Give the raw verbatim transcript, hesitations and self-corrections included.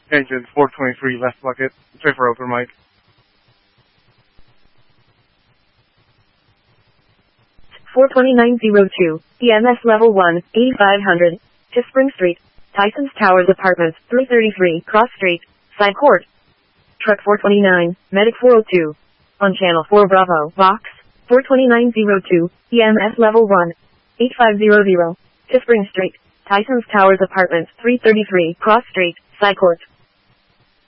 Engine four twenty-three left bucket. Tray for open mic. four twenty-nine oh two, E M S level one, eighty-five hundred, to Spring Street, Tyson's Towers Apartments, three thirty-three, Cross Street, Side Court. Truck four twenty-nine, Medic four oh two. On Channel four Bravo, Box, four twenty-nine oh two, E M S level one, eighty-five hundred, to Spring Street, Tyson's Towers Apartments, three thirty-three, Cross Street, Side Court.